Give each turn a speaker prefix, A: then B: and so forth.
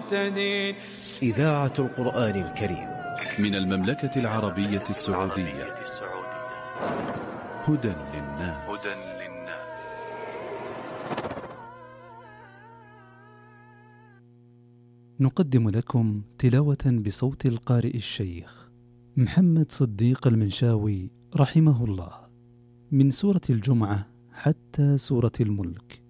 A: المهتدين.
B: إذاعة القرآن الكريم
C: من المملكة العربية السعودية. هدى للناس.
D: نقدم لكم تلاوة بصوت القارئ الشيخ محمد صديق المنشاوي رحمه الله من سورة الجمعة حتى سورة الملك.